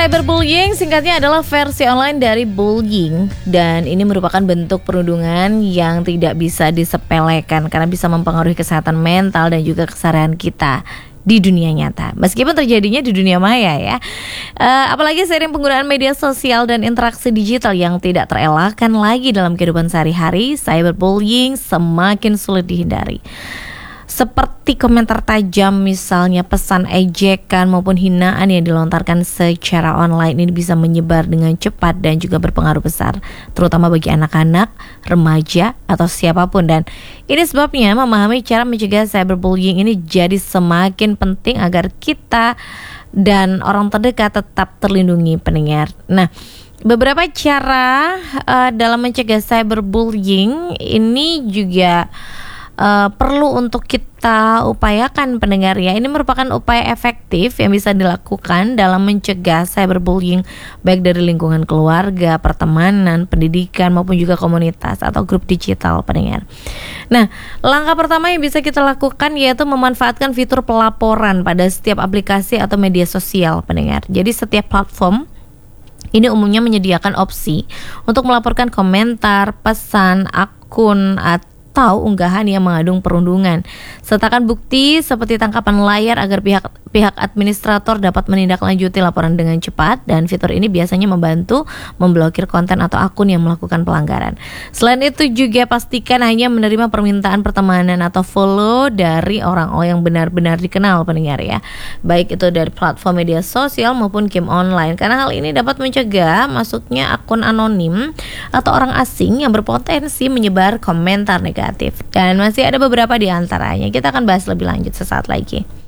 Cyberbullying singkatnya adalah versi online dari bullying, dan ini merupakan bentuk perundungan yang tidak bisa disepelekan karena bisa mempengaruhi kesehatan mental dan juga keseharian kita di dunia nyata, meskipun terjadinya di dunia maya ya. Apalagi seiring penggunaan media sosial dan interaksi digital yang tidak terelakkan lagi dalam kehidupan sehari-hari, cyberbullying semakin sulit dihindari. Seperti komentar tajam, misalnya pesan ejekan maupun hinaan yang dilontarkan secara online ini bisa menyebar dengan cepat dan juga berpengaruh besar, terutama bagi anak-anak, remaja, atau siapapun. Dan ini sebabnya memahami cara mencegah cyberbullying ini jadi semakin penting agar kita dan orang terdekat tetap terlindungi, pendengar. Nah, beberapa cara dalam mencegah cyberbullying ini juga perlu untuk kita upayakan, pendengar ya. Ini merupakan upaya efektif yang bisa dilakukan dalam mencegah cyberbullying baik dari lingkungan keluarga, pertemanan, pendidikan maupun juga komunitas atau grup digital, pendengar. Nah, langkah pertama yang bisa kita lakukan yaitu memanfaatkan fitur pelaporan pada setiap aplikasi atau media sosial, pendengar. Jadi setiap platform ini umumnya menyediakan opsi untuk melaporkan komentar, pesan, akun, atau unggahan yang mengandung perundungan. Sertakan bukti seperti tangkapan layar agar pihak administrator dapat menindaklanjuti laporan dengan cepat, dan fitur ini biasanya membantu memblokir konten atau akun yang melakukan pelanggaran. Selain itu juga pastikan hanya menerima permintaan pertemanan atau follow dari orang-orang yang benar-benar dikenal, pendengar ya. Baik itu dari platform media sosial maupun game online, karena hal ini dapat mencegah masuknya akun anonim atau orang asing yang berpotensi menyebar komentar negatif. Dan masih ada beberapa di antaranya. Kita akan bahas lebih lanjut sesaat lagi.